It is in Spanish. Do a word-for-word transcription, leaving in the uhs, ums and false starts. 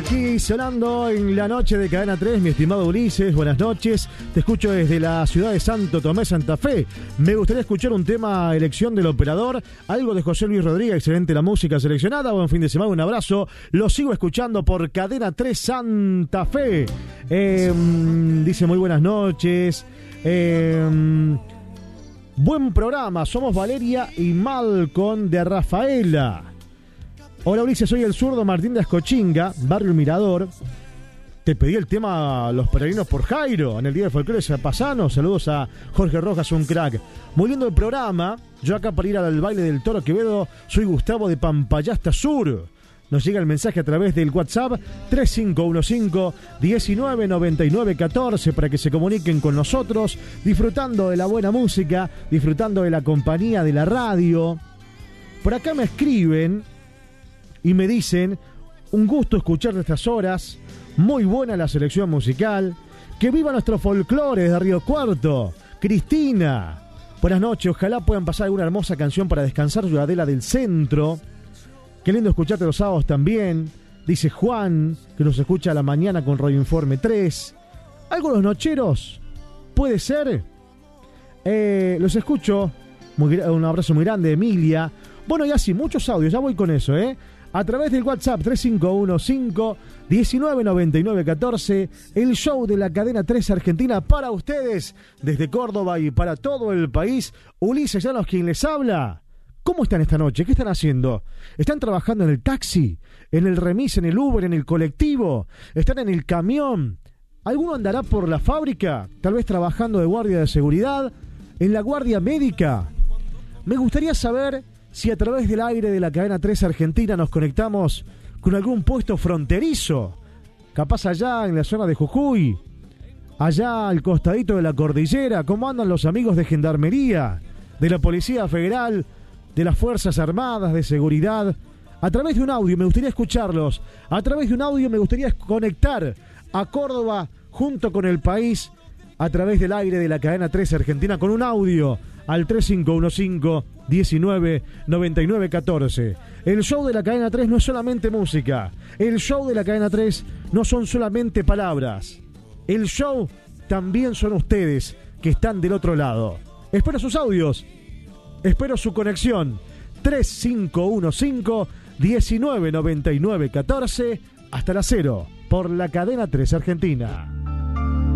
Aquí sonando en la noche de Cadena tres, mi estimado Ulises, buenas noches. Te escucho desde la ciudad de Santo Tomé, Santa Fe. Me gustaría escuchar un tema, elección del operador, algo de José Luis Rodríguez, excelente la música seleccionada. Buen fin de semana, un abrazo. Lo sigo escuchando por Cadena tres Santa Fe. Eh, dice muy buenas noches. Eh, buen programa, somos Valeria y Malcon de Rafaela. Hola Ulises, soy el zurdo Martín de Ascochinga, Barrio Mirador. Te pedí el tema Los Peregrinos por Jairo en el Día de Folclore Zapasano. Saludos a Jorge Rojas, un crack. Muy lindo el programa. Yo acá para ir al baile del Toro Quevedo soy Gustavo de Pampayasta Sur. Nos llega el mensaje a través del WhatsApp tres cinco uno cinco, uno nueve nueve nueve uno cuatro para que se comuniquen con nosotros, disfrutando de la buena música, disfrutando de la compañía de la radio. Por acá me escriben y me dicen, un gusto escuchar de estas horas, muy buena la selección musical, que viva nuestro folclore de Río Cuarto. Cristina, buenas noches, ojalá puedan pasar alguna hermosa canción para descansar, Ciudadela del Centro. Qué lindo escucharte los sábados también, dice Juan, que nos escucha a la mañana con Radio Informe tres. ¿Algo de los nocheros? ¿Puede ser? Eh, los escucho, muy, un abrazo muy grande, Emilia. Bueno, y así, muchos audios, ya voy con eso, ¿eh? A través del WhatsApp tres cinco uno cinco, uno nueve nueve uno cuatro, el show de la Cadena tres Argentina para ustedes, desde Córdoba y para todo el país. Ulises Llanos, quien les habla. ¿Cómo están esta noche? ¿Qué están haciendo? ¿Están trabajando en el taxi? ¿En el remis, en el Uber, en el colectivo? ¿Están en el camión? ¿Alguno andará por la fábrica? Tal vez trabajando de guardia de seguridad, en la guardia médica. Me gustaría saber si a través del aire de la Cadena tres Argentina nos conectamos con algún puesto fronterizo, capaz allá en la zona de Jujuy, allá al costadito de la cordillera. ¿Cómo andan los amigos de Gendarmería, de la Policía Federal, de las Fuerzas Armadas, de Seguridad? A través de un audio me gustaría escucharlos, a través de un audio me gustaría conectar a Córdoba junto con el país, a través del aire de la Cadena tres Argentina, con un audio al tres cinco uno cinco, uno nueve nueve nueve uno cuatro. El show de la Cadena tres no es solamente música. El show de la Cadena tres no son solamente palabras. El show también son ustedes que están del otro lado. Espero sus audios. Espero su conexión. tres cinco uno cinco, uno nueve nueve nueve uno cuatro. Hasta la cero por la Cadena tres Argentina.